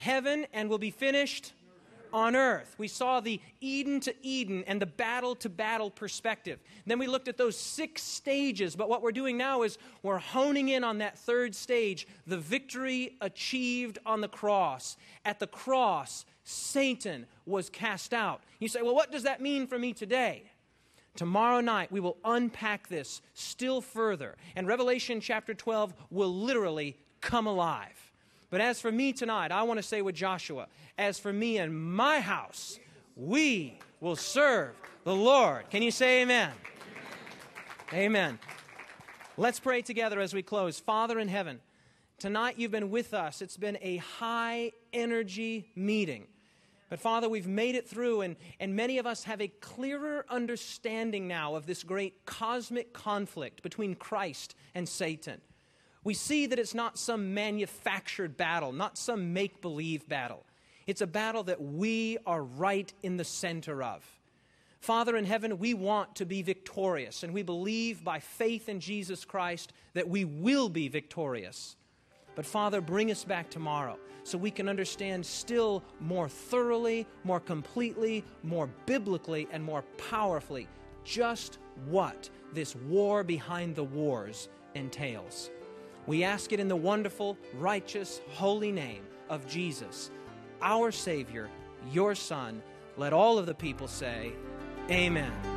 heaven and will be finished on earth. We saw the Eden to Eden and the battle to battle perspective. Then we looked at those 6 stages, but what we're doing now is we're honing in on that 3rd stage, the victory achieved on the cross. At the cross, Satan was cast out. You say, well, what does that mean for me today? Tomorrow night, we will unpack this still further, and Revelation chapter 12 will literally come alive. But as for me tonight, I want to say with Joshua, as for me and my house, we will serve the Lord. Can you say amen? Amen. Let's pray together as we close. Father in heaven, tonight you've been with us. It's been a high-energy meeting. But Father, we've made it through, and many of us have a clearer understanding now of this great cosmic conflict between Christ and Satan. We see that it's not some manufactured battle, not some make-believe battle. It's a battle that we are right in the center of. Father in heaven, we want to be victorious, and we believe by faith in Jesus Christ that we will be victorious. But Father, bring us back tomorrow so we can understand still more thoroughly, more completely, more biblically, and more powerfully just what this war behind the wars entails. We ask it in the wonderful, righteous, holy name of Jesus, our Savior, your Son. Let all of the people say, Amen.